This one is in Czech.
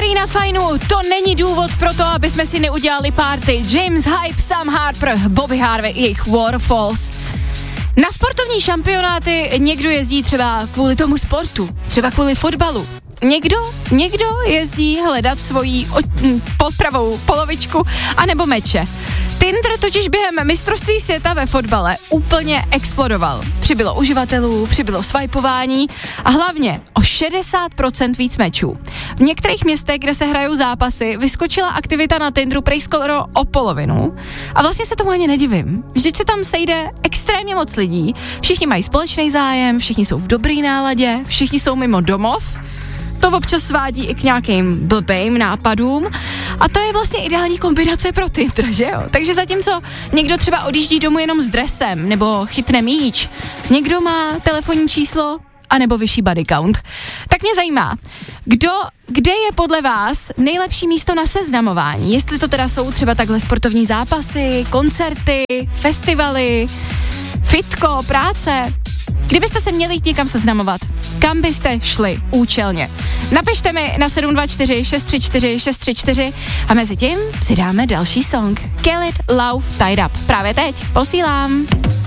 Prý na fajnu, to není důvod pro to, aby jsme si neudělali party. James Hype, Sam Harper, Bobby Harvey, jejich Waterfalls. Na sportovní šampionáty někdo jezdí třeba kvůli tomu sportu, třeba kvůli fotbalu. Někdo jezdí hledat svoji potravou polovičku anebo meče. Tinder totiž během mistrovství světa ve fotbale úplně explodoval. Přibylo uživatelů, přibylo swipování a hlavně o 60% víc mečů. V některých městech, kde se hrajou zápasy, vyskočila aktivita na Tinderu prej skoro o polovinu. A vlastně se tomu ani nedivím. Vždyť se tam sejde extrémně moc lidí, všichni mají společný zájem, všichni jsou v dobrý náladě, všichni jsou mimo domov. To občas svádí i k nějakým blbým nápadům a to je vlastně ideální kombinace pro Tinder, že jo? Takže zatímco někdo třeba odjíždí domů jenom s dresem nebo chytne míč, někdo má telefonní číslo anebo vyšší body count. Tak mě zajímá, kde je podle vás nejlepší místo na seznamování? Jestli to teda jsou třeba takhle sportovní zápasy, koncerty, festivaly, fitko, práce. Kdybyste se měli jít někam seznamovat, kam byste šli účelně? Napište mi na 724 634 634 a mezi tím si dáme další song. Kill It, Love, Tied Up. Právě teď posílám.